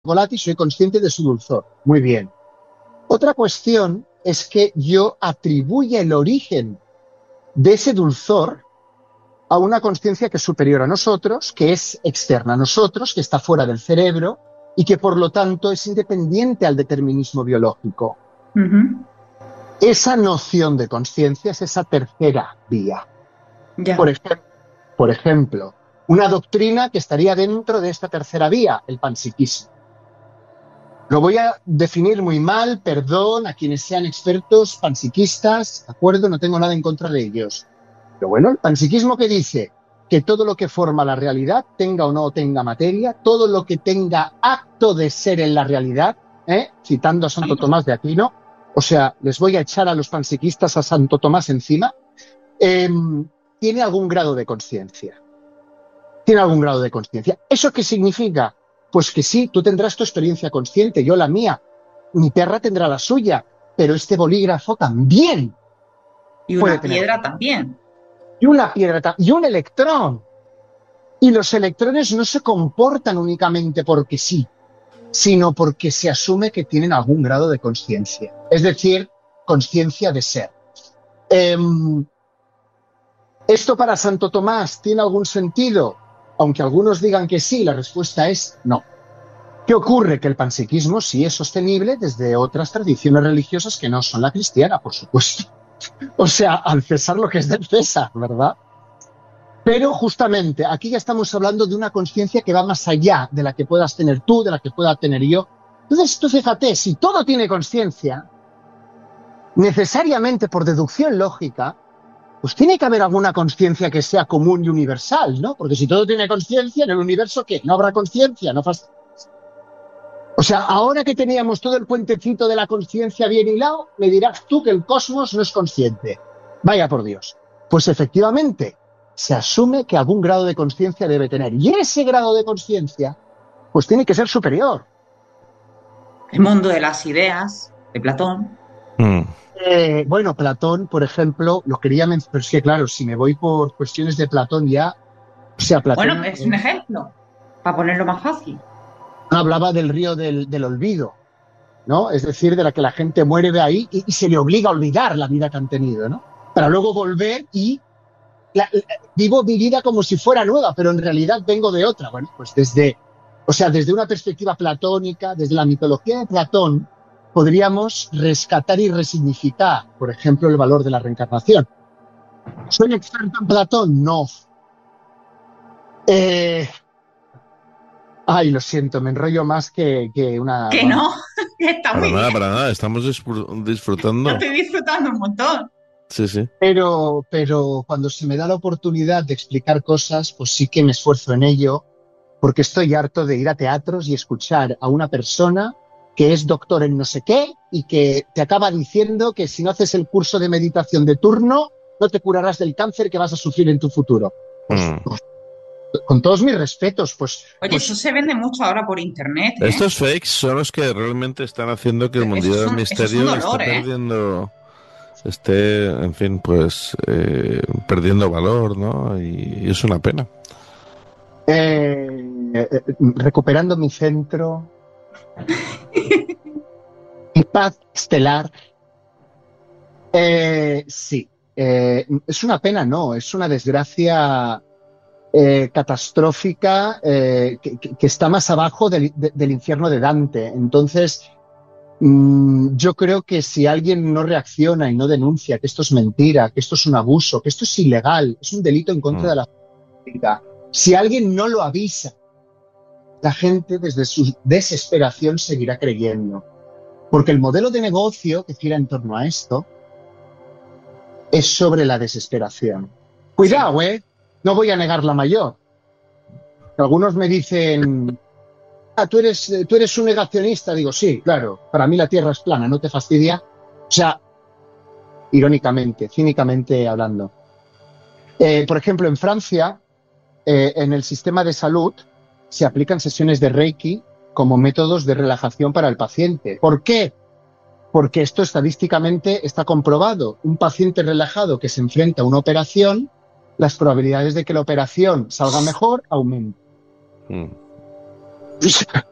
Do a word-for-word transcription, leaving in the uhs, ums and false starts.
chocolate y soy consciente de su dulzor. Muy bien. Otra cuestión es que yo atribuya el origen de ese dulzor a una consciencia que es superior a nosotros, que es externa a nosotros, que está fuera del cerebro y que por lo tanto es independiente al determinismo biológico. Uh-huh. Esa noción de conciencia es esa tercera vía. Ya. Por ejemplo, por ejemplo, una doctrina que estaría dentro de esta tercera vía, el panpsiquismo. Lo voy a definir muy mal, perdón a quienes sean expertos panpsiquistas, ¿de acuerdo? No tengo nada en contra de ellos. Pero bueno, el panpsiquismo que dice que todo lo que forma la realidad, tenga o no tenga materia, todo lo que tenga acto de ser en la realidad, ¿eh? Citando a Santo Tomás de Aquino, o sea, les voy a echar a los panpsiquistas a Santo Tomás encima, eh, tiene algún grado de conciencia. Tiene algún grado de conciencia. ¿Eso qué significa? Pues que sí, tú tendrás tu experiencia consciente, yo la mía, mi perra tendrá la suya, pero este bolígrafo también. Y una piedra tener. También. Y una piedra y un electrón. Y los electrones no se comportan únicamente porque sí, sino porque se asume que tienen algún grado de conciencia. Es decir, conciencia de ser. Eh, ¿Esto para Santo Tomás tiene algún sentido? Aunque algunos digan que sí, la respuesta es no. ¿Qué ocurre? Que el panpsiquismo sí es sostenible desde otras tradiciones religiosas que no son la cristiana, por supuesto. O sea, al César lo que es del César, ¿verdad? Pero justamente aquí ya estamos hablando de una conciencia que va más allá de la que puedas tener tú, de la que pueda tener yo. Entonces, tú fíjate, si todo tiene conciencia, necesariamente por deducción lógica, pues tiene que haber alguna conciencia que sea común y universal, ¿no? Porque si todo tiene conciencia, en el universo, ¿qué? No habrá conciencia, no fast... O sea, ahora que teníamos todo el puentecito de la conciencia bien hilado, me dirás tú que el cosmos no es consciente. Vaya por Dios. Pues efectivamente, se asume que algún grado de conciencia debe tener. Y ese grado de conciencia, pues tiene que ser superior. El mundo de las ideas, de Platón. Mm. Eh, bueno, Platón, por ejemplo, lo quería mencionar, pero es que claro, si me voy por cuestiones de Platón ya, o sea, Platón... Bueno, es un ejemplo, para ponerlo más fácil. Hablaba del río del, del olvido, ¿no? Es decir, de la que la gente muere de ahí y, y se le obliga a olvidar la vida que han tenido, ¿no? Para luego volver y la, la, vivo mi vida como si fuera nueva, pero en realidad vengo de otra. Bueno, pues desde, o sea, desde una perspectiva platónica, desde la mitología de Platón, podríamos rescatar y resignificar, por ejemplo, el valor de la reencarnación. ¿Soy experto en Platón? No. Eh... Ay, lo siento, me enrollo más que, que una... Que no, está para muy nada, bien. para nada, estamos disfrutando. Yo estoy disfrutando un montón. Sí, sí. Pero, pero cuando se me da la oportunidad de explicar cosas, pues sí que me esfuerzo en ello, porque estoy harto de ir a teatros y escuchar a una persona que es doctor en no sé qué y que te acaba diciendo que si no haces el curso de meditación de turno, no te curarás del cáncer que vas a sufrir en tu futuro. Pues, mm. pues, con todos mis respetos, pues... Oye, pues, eso se vende mucho ahora por internet, ¿eh? Estos fakes son los que realmente están haciendo que el mundillo del misterio dolor, esté ¿eh? perdiendo... esté, en fin, pues eh, perdiendo valor, ¿no? Y, y es una pena. Eh, eh, recuperando mi centro, mi paz estelar. Eh, sí, eh, es una pena, no, es una desgracia eh, catastrófica eh, que, que está más abajo del, de, del infierno de Dante. Entonces, mmm, yo creo que si alguien no reacciona y no denuncia que esto es mentira, que esto es un abuso, que esto es ilegal, es un delito en contra mm. de la justicia, si alguien no lo avisa, la gente desde su desesperación seguirá creyendo. Porque el modelo de negocio que gira en torno a esto es sobre la desesperación. Cuidado, sí. ¿eh? No voy a negar la mayor. Algunos me dicen, ah, ¿tú eres, tú eres un negacionista. Digo, sí, claro, para mí la Tierra es plana, ¿no te fastidia? O sea, irónicamente, cínicamente hablando. Eh, por ejemplo, en Francia, eh, en el sistema de salud, se aplican sesiones de Reiki como métodos de relajación para el paciente. ¿Por qué? Porque esto estadísticamente está comprobado. Un paciente relajado que se enfrenta a una operación, las probabilidades de que la operación salga mejor aumentan. Mm.